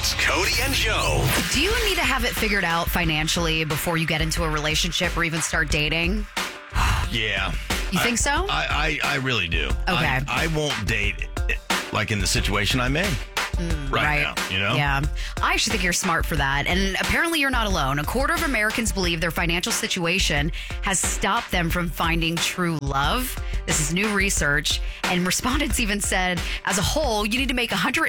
It's Cody and Joe. Do you need to have it figured out financially before you get into a relationship or even start dating? Yeah. You think so? I really do. Okay. I won't date like in the situation I'm in right now, you know? Yeah. I actually think you're smart for that. And apparently you're not alone. A quarter of Americans believe their financial situation has stopped them from finding true love. This is new research. And respondents even said, as a whole, you need to make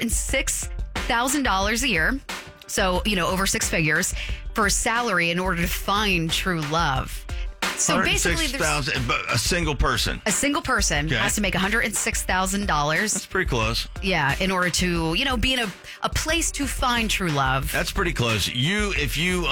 $106,000 a year. So, over six figures for a salary in order to find true love. So basically, there's a single person. A single person has to make $106,000. That's pretty close. Yeah, in order to, be in a place to find true love. That's pretty close. If you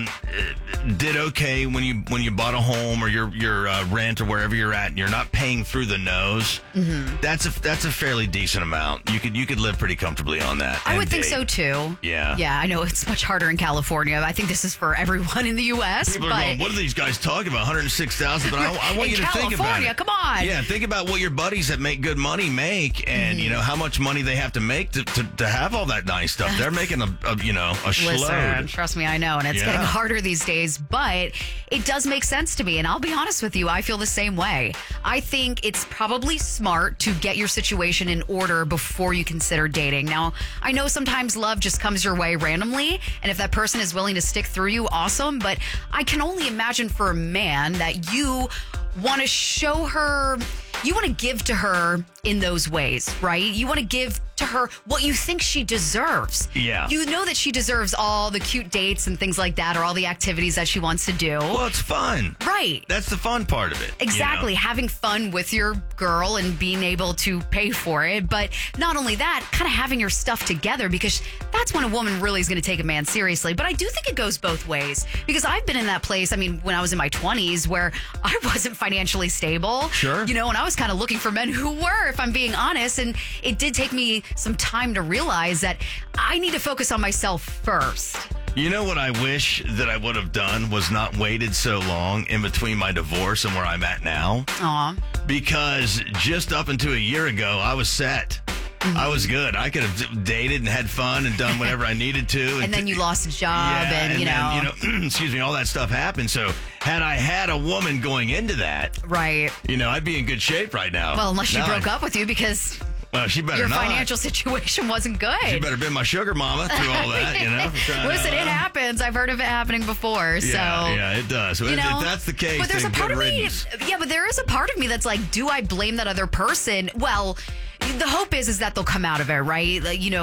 did okay when you bought a home or your rent or wherever you're at, and you're not paying through the nose, that's a fairly decent amount. You could live pretty comfortably on that. I would think so too. Yeah. Yeah, I know it's much harder in California. I think this is for everyone in the U.S. People are going, what are these guys talking about? $106,000, but I want you to think about it. Come on. Yeah, think about what your buddies that make good money make, and how much money they have to make to have all that nice stuff. They're making a Listen, shitload. trust me, I know, and it's getting harder these days, but it does make sense to me, and I'll be honest with you, I feel the same way. I think it's probably smart to get your situation in order before you consider dating. Now, I know sometimes love just comes your way randomly, and if that person is willing to stick through you, awesome, but I can only imagine for a man that you want to show her, you want to give to her in those ways, right? You want to give to her what you think she deserves. Yeah. You know that she deserves all the cute dates and things like that, or all the activities that she wants to do. Well, it's fun. Right. That's the fun part of it. Exactly. Having fun with your girl and being able to pay for it. But not only that, kind of having your stuff together, because that's when a woman really is going to take a man seriously. But I do think it goes both ways, because I've been in that place, when I was in my 20s, where I wasn't financially stable. Sure. And I was kind of looking for men who were, if I'm being honest. And it did take me some time to realize that I need to focus on myself first. You know what I wish that I would have done was not waited so long in between my divorce and where I'm at now. Aw. Because just up until a year ago, I was set. I was good. I could have dated and had fun and done whatever I needed to. And then you lost a job then, excuse me, all that stuff happened. So had I had a woman going into that, right, I'd be in good shape right now. Well, unless she broke up with you because... Well, she better your not. financial situation wasn't good. She better been my sugar mama through all that, Listen, it happens. I've heard of it happening before. Yeah, it does. So if that's the case, but there's then a part good of riddance. me. Yeah, but there is a part of me that's like, do I blame that other person? Well, the hope is that they'll come out of it, right?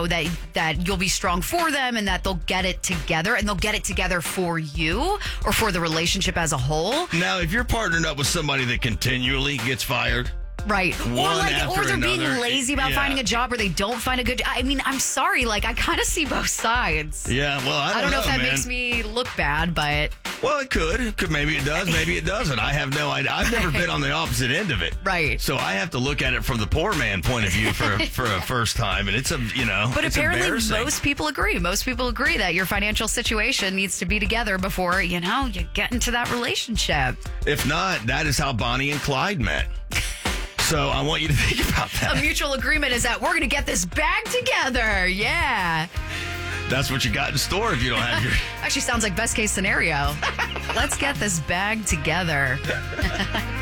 That you'll be strong for them, and that they'll get it together, and they'll get it together for you or for the relationship as a whole. Now, if you're partnered up with somebody that continually gets fired. Right. Or they're being lazy about finding a job, or they don't find a good job. I'm sorry. I kind of see both sides. Yeah, well, I don't know if that man. makes me look bad, but... Well, it could. Maybe it does. Maybe it doesn't. I have no idea. I've never been on the opposite end of it. Right. So I have to look at it from the poor man point of view for a first time. And it's But it's apparently most people agree. Most people agree that your financial situation needs to be together before, you get into that relationship. If not, that is how Bonnie and Clyde met. So I want you to think about that. A mutual agreement is that we're going to get this bag together. Yeah. That's what you got in store if you don't have your... Actually sounds like best case scenario. Let's get this bag together.